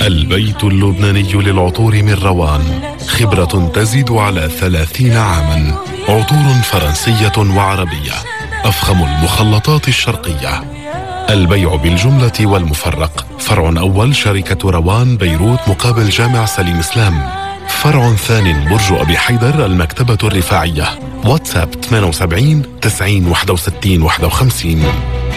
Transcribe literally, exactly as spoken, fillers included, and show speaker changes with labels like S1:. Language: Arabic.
S1: البيت اللبناني للعطور من روان، خبرة تزيد على ثلاثين عاما. عطور فرنسية وعربية، أفخم المخلطات الشرقية. البيع بالجملة والمفرق. فرع أول شركة روان بيروت مقابل جامع سليم إسلام. فرع ثاني برج أبي حيدر المكتبة الرفاعية. واتساب ثمانية وسبعين تسعين واحد وستين واحد وخمسين.